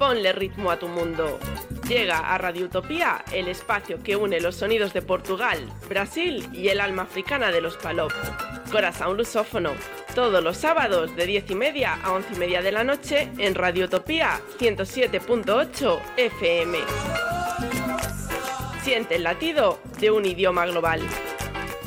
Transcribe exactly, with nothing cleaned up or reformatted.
ponle ritmo a tu mundo. Llega a Radio Utopía, el espacio que une los sonidos de Portugal, Brasil y el alma africana de los Palop. Corazón lusófono, todos los sábados de diez y media a once y media de la noche en Radio Utopía ciento siete punto ocho F M. Siente el latido de un idioma global.